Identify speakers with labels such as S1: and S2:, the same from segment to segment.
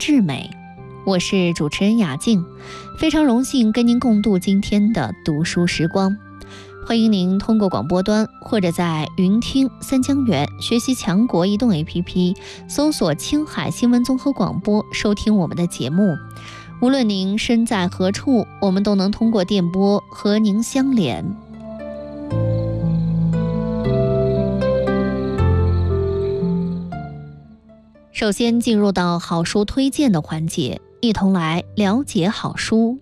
S1: 至美。我是主持人雅静，非常荣幸跟您共度今天的读书时光。欢迎您通过广播端或者在云听三江源学习强国移动 APP 搜索青海新闻综合广播收听我们的节目。无论您身在何处，我们都能通过电波和您相连。首先进入到好书推荐的环节，一同来了解好书。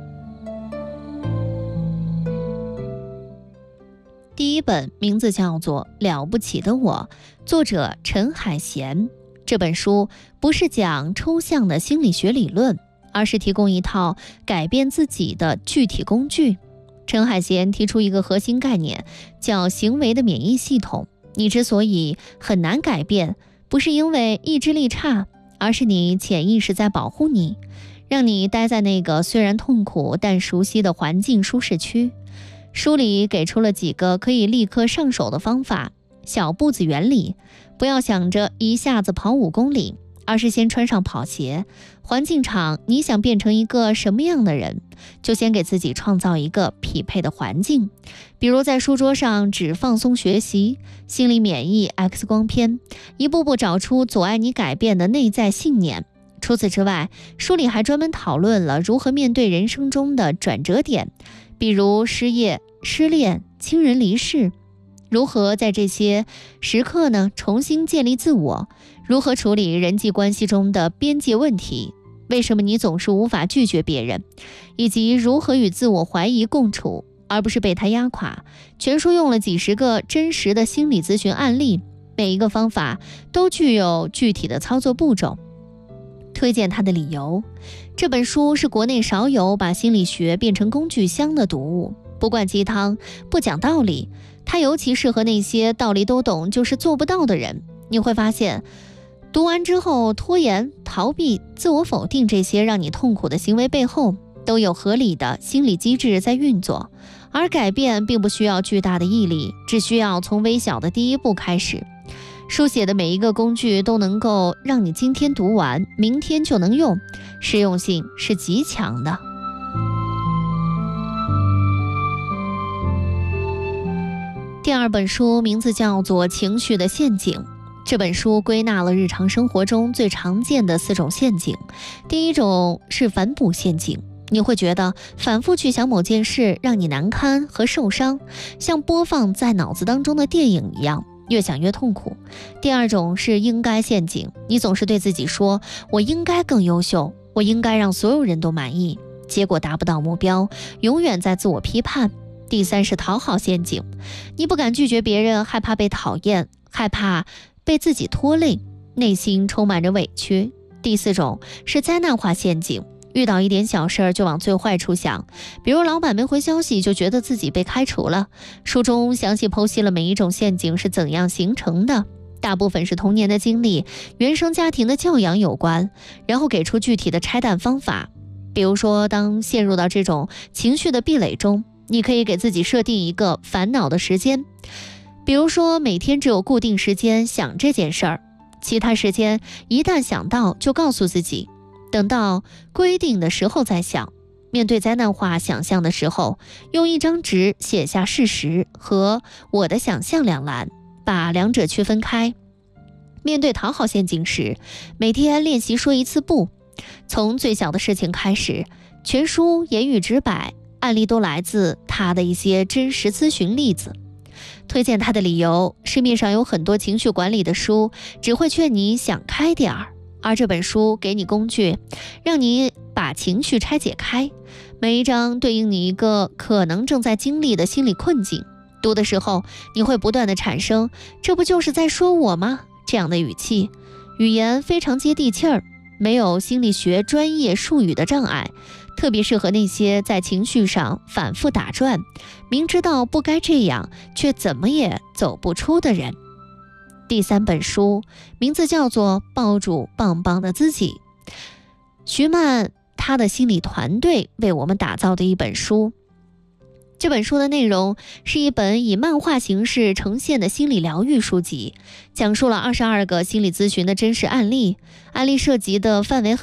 S1: 第一本名字叫做《了不起的我》，作者陈海贤。这本书不是讲抽象的心理学理论，而是提供一套改变自己的具体工具。陈海贤提出一个核心概念，叫行为的免疫系统。你之所以很难改变，不是因为意志力差，而是你潜意识在保护你，让你待在那个虽然痛苦但熟悉的环境舒适区。书里给出了几个可以立刻上手的方法，小步子原理。不要想着一下子跑5公里，而是先穿上跑鞋。环境场，你想变成一个什么样的人，就先给自己创造一个匹配的环境。比如在书桌上只放松学习，心理免疫 X 光片，一步步找出阻碍你改变的内在信念。除此之外，书里还专门讨论了如何面对人生中的转折点，比如失业、失恋、亲人离世，如何在这些时刻呢重新建立自我，如何处理人际关系中的边界问题，为什么你总是无法拒绝别人，以及如何与自我怀疑共处，而不是被它压垮。全书用了几十个真实的心理咨询案例，每一个方法都具有具体的操作步骤。推荐它的理由，这本书是国内少有把心理学变成工具箱的读物，不灌鸡汤，不讲道理，它尤其适合那些道理都懂就是做不到的人。你会发现，读完之后，拖延、逃避、自我否定这些让你痛苦的行为背后，都有合理的心理机制在运作。而改变并不需要巨大的毅力，只需要从微小的第一步开始。书写的每一个工具都能够让你今天读完，明天就能用，实用性是极强的。第二本书名字叫做《情绪的陷阱》。这本书归纳了日常生活中最常见的4种陷阱。第一种是反哺陷阱，你会觉得反复去想某件事让你难堪和受伤，像播放在脑子当中的电影一样，越想越痛苦。第二种是应该陷阱，你总是对自己说，我应该更优秀，我应该让所有人都满意，结果达不到目标，永远在自我批判。第三是讨好陷阱，你不敢拒绝别人，害怕被讨厌，害怕被自己拖累，内心充满着委屈。第4种是灾难化陷阱，遇到一点小事就往最坏处想，比如老板没回消息就觉得自己被开除了。书中详细剖析了每一种陷阱是怎样形成的，大部分是童年的经历、原生家庭的教养有关，然后给出具体的拆弹方法。比如说，当陷入到这种情绪的壁垒中，你可以给自己设定一个烦恼的时间，比如说每天只有固定时间想这件事儿，其他时间一旦想到就告诉自己等到规定的时候再想。面对灾难化想象的时候，用一张纸写下事实和我的想象两栏，把两者区分开。面对讨好陷阱时，每天练习说一次不，从最小的事情开始。全书言语直白，案例都来自他的一些真实咨询例子。推荐他的理由，市面上有很多情绪管理的书，只会劝你想开点儿，而这本书给你工具，让你把情绪拆解开，每一章对应你一个可能正在经历的心理困境。读的时候，你会不断的产生这不就是在说我吗这样的语气，语言非常接地气儿，没有心理学专业术语的障碍，特别适合那些在情绪上反复打转，明知道不该这样，却怎么也走不出的人。第3本书名字叫做《抱住棒棒的自己》，徐曼他的心理团队为我们打造的一本书。这本书的内容是一本以漫画形式呈现的心理疗愈书籍，讲述了22个心理咨询的真实案例，案例涉及的范围很